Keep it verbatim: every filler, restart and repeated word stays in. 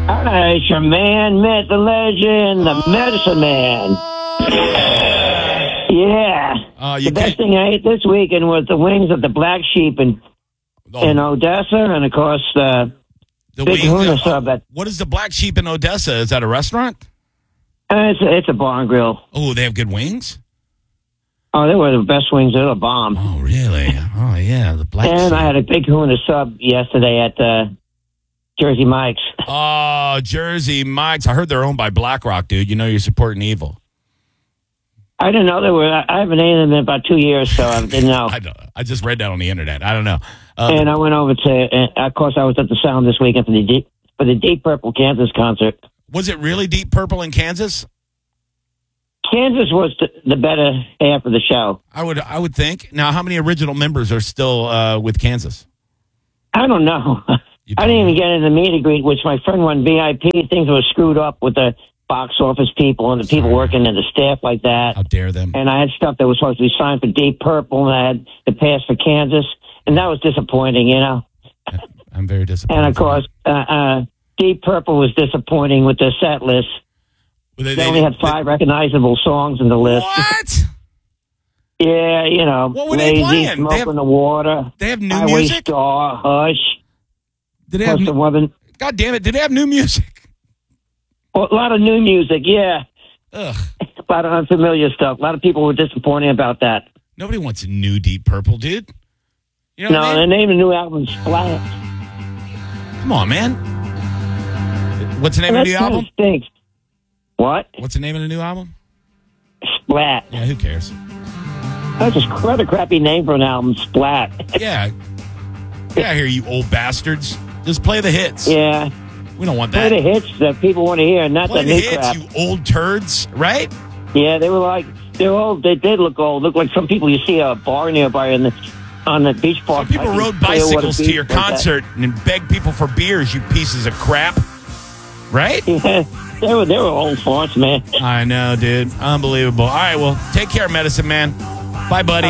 All right, your man, myth, the legend, the Oh. medicine man. Yeah. Uh, you the best can't- thing I ate this weekend was the wings of the black sheep in, Oh, in Odessa, and of course, uh, the big wing- tuna uh, sub. At, What is the Black Sheep in Odessa? Is that a restaurant? uh, it's, a, it's a barn grill. Oh, they have good wings? Oh, they were the best wings. They were a bomb. Oh, really? Oh, yeah, the Black And Sheep. I had a big tuna sub yesterday at uh, Jersey Mike's. Oh, Jersey Mike's. I heard they're owned by BlackRock, dude. You know you're supporting evil. I didn't know they were. I haven't eaten them in about two years, so I didn't know. I, don't- I just read that on the internet. I don't know. Uh, And I went over to, and of course, I was at the Sound this weekend for the Deep, for the Deep Purple Kansas concert. was it really Deep Purple in Kansas? Kansas was the, the better half of the show. I would I would think. Now, how many original members are still uh, with Kansas? I don't know. You I don't didn't even know. get in the meet and greet, which my friend won V I P. Things were screwed up with the box office people and the people working and the staff like that. How dare them? And I had stuff that was supposed to be signed for Deep Purple, and I had the pass for Kansas, and that was disappointing, you know. I'm very disappointed. And of course, uh, uh, Deep Purple was disappointing with their set list. They, They, they- only had five recognizable songs in the list. What? Yeah, you know, What were they Lazy, playing? Smoke They have- in the Water, They have new Highway music? Star, Hush. Did they have Plus the new, woman. God damn it, did they have new music? Well, a lot of new music, yeah. Ugh. A lot of unfamiliar stuff. A lot of people were disappointed about that. Nobody wants a new Deep Purple, dude. You know No, what I the mean? name of the new album is Splat. Come on, man. What's the name That of the new kind of album? stinks. What? What's the name of the new album? Splat. Yeah, who cares? That's just quite a crappy name for an album, Splat. Yeah. Get out of here, you old bastards. Just play the hits. Yeah. We don't want Play that. the hits that people want to hear, not Play the the new hits, crap. you old turds, right? Yeah, they were like, they were old. They did look old. Look like some people you see at a bar nearby in the, on the beach park. Some people I can rode tell you what a bicycles to beach your like that. concert and begged people for beers, you pieces of crap. Right? Yeah, they were, they were old farts, man. I know, dude. Unbelievable. All right, well, take care, medicine man. Bye, buddy.